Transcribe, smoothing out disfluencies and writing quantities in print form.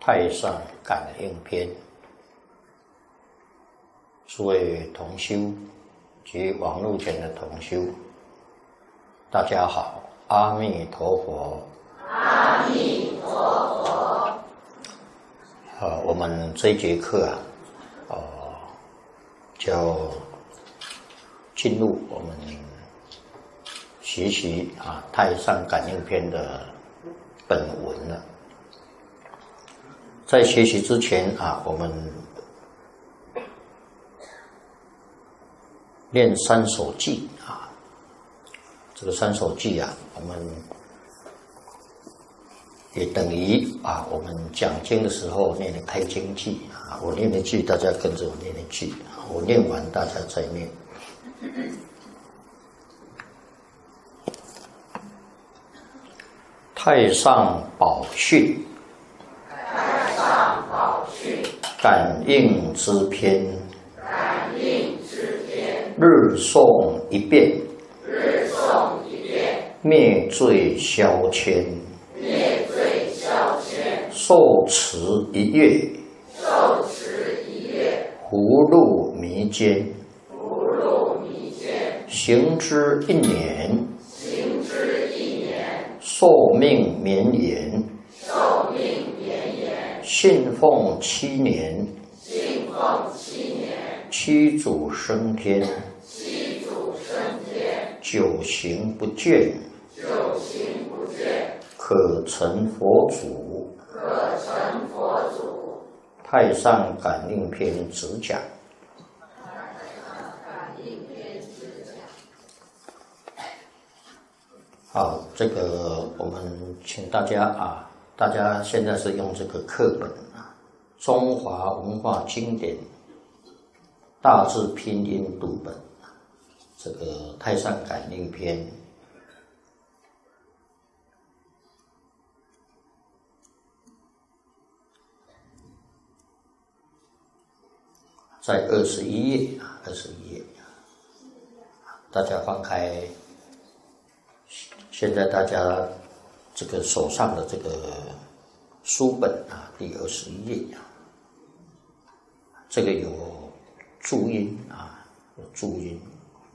太上感应篇，诸位同修及网络前的同修，大家好，阿弥陀佛。 阿弥陀佛。 我们这一节课就进入我们学习太上感应篇的本文了。在学习之前我们练三首偈这个三首偈我们也等于我们讲经的时候念的开经偈我念的句，大家跟着我念的句，我念完大家再念。太上宝训， 太上宝训， 感应之篇， 感应之篇， 日诵一遍， 日诵一遍， 灭罪消愆， 灭罪消愆， 受持一月， 受持一月， 葫芦迷间， 葫芦迷间， 行之一年， 行之一年， 寿命绵延， 寿命绵延， 信奉7年， 信奉7年， 七祖升天， 七祖升天， 九行不倦， 九行不倦， 可成佛祖。 可成佛祖。 太上感应篇只讲。好，这个我们请大家大家现在是用这个课本中华文化经典大字拼音读本，这个太上感应篇在21页，21页，大家翻开。现在大家这个手上的这个书本第21页这个有注音有注音，